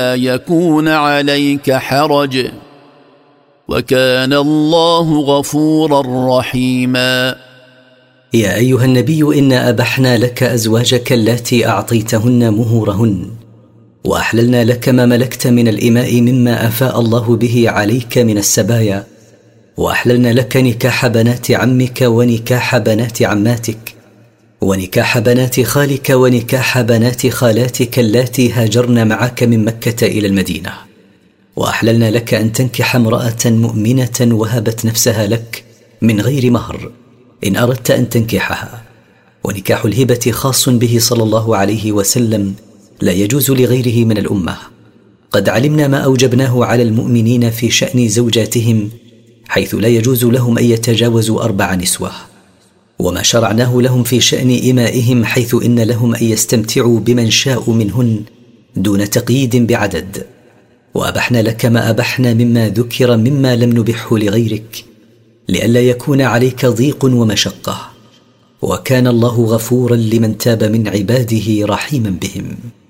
يكون عليك حرج وكان الله غفورا رحيما. يا أيها النبي إنا أبحنا لك أزواجك اللاتي أعطيتهن مهورهن وأحللنا لك ما ملكت من الإماء مما أفاء الله به عليك من السبايا، وأحللنا لك نكاح بنات عمك ونكاح بنات عماتك ونكاح بنات خالك ونكاح بنات خالاتك اللاتي هاجرن معك من مكة إلى المدينة، وأحللنا لك أن تنكح امرأة مؤمنة وهبت نفسها لك من غير مهر إن أردت أن تنكحها. ونكاح الهبة خاص به صلى الله عليه وسلم، لا يجوز لغيره من الأمة. قد علمنا ما أوجبناه على المؤمنين في شأن زوجاتهم، حيث لا يجوز لهم أن يتجاوزوا 4 نسوة، وما شرعناه لهم في شأن إمائهم، حيث إن لهم أن يستمتعوا بمن شاءوا منهن دون تقييد بعدد. وأبحنا لك ما أبحنا مما ذكر مما لم نبحه لغيرك، لئلا يكون عليك ضيق ومشقة، وكان الله غفورا لمن تاب من عباده رحيما بهم.